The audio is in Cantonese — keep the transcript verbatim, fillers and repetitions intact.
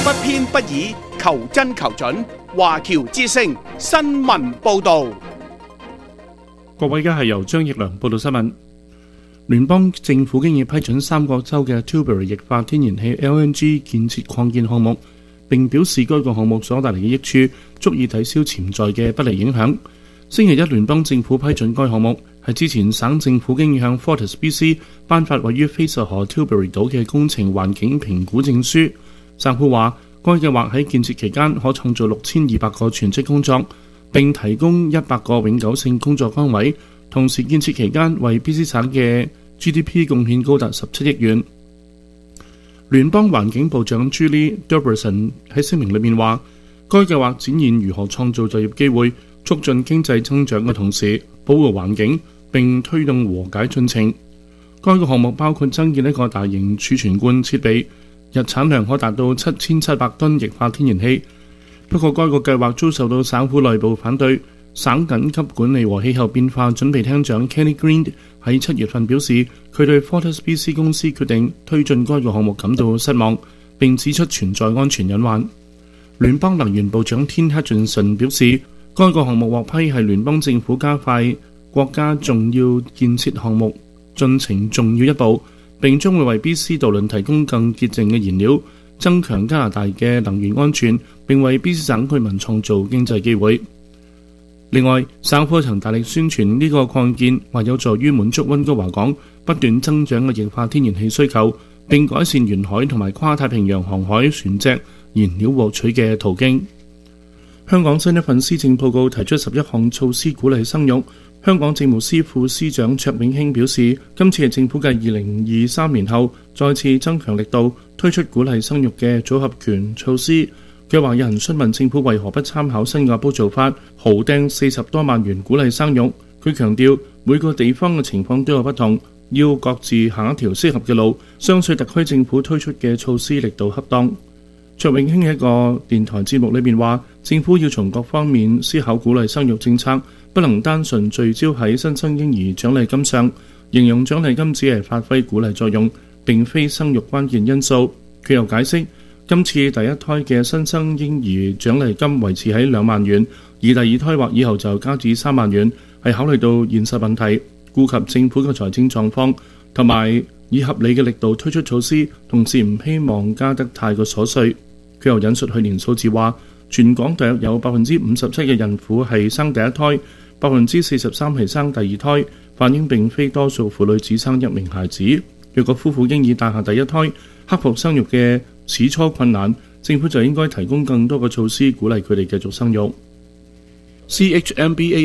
不偏不倚，求真求準。華僑之聲新聞報導。 各位，而家係由張奕良報道新聞。聯邦政府經已批准三個州嘅 Tilbury 液化天然氣 L N G 建設擴建項目，並表示該個項目所帶嚟嘅益處足以抵消潛在嘅不利影響。星期一，聯邦政府批准該項目，係之前省政府經已向 Fortis B C 頒發位於菲實河 Tilbury 島嘅工程環境評估證書。省府話，該計劃喺建設期間可創造六千二百個全職工作，並提供一百個永久性工作崗位。同時，建設期間為 B C 省嘅 G D P 貢獻高達十七億元。聯邦環境部長 Julie Derbyshire 喺聲明裏面話，該計劃展現如何創造就業機會，促進經濟增長嘅同時保護環境，並推動和解進程。該個項目包括增建一個大型儲存罐設備，日產量可達到七千七百噸液化天然氣。不過，該個計劃遭受到省府內部反對。省緊急管理和氣候變化準備廳長 Kenny Green 喺七月份表示，佢對 Fortis B C 公司決定推進該個項目感到失望，並指出存在安全隱患。聯邦能源部長 Tim Hutchinson 表示，該個項目獲批係聯邦政府加快國家重要建設項目進程重要一步，並將會為 B C 渡輪提供更潔淨嘅燃料，增強加拿大嘅能源安全，並為 B C 省居民創造經濟機會。另外，省府曾大力宣傳呢個擴建或有助於滿足溫哥華港不斷增長嘅液化天然氣需求，並改善沿海同埋跨太平洋航海船隻燃料獲取嘅途徑。香港新一份施政報告提出十一項措施鼓勵生育。香港政務司副司長卓永興表示，今次係政府繼二零二三年後再次增強力度推出鼓勵生育嘅組合拳措施。佢話有人詢問政府為何不參考新加坡做法，豪掟四十多萬元鼓勵生育。佢強調每個地方嘅情況都有不同，要各自行一條適合嘅路。相信特區政府推出嘅措施力度恰當。卓永興喺一個電台節目裏面話，政府要從各方面思考鼓勵生育政策，不能單純聚焦喺新生嬰兒獎勵金上，形容獎勵金只係發揮鼓勵作用，並非生育關鍵因素。佢又解釋，今次第一胎嘅新生嬰兒獎勵金維持喺兩萬元，而第二胎或以後就加至三萬元，係考慮到現實問題，顧及政府嘅財政狀況，同埋以合理嘅力度推出措施，同時唔希望加得太過瑣碎。佢又引述去年數字話，全港大約有百分之五十七嘅孕婦係生第一胎，百分之四十三係生第二胎，反映並非多數婦女只生一名孩子。若果夫婦應以誕下第一胎，克服生育嘅始初困難，政府就應該提供更多嘅措施鼓勵佢哋繼續生育。C H M B A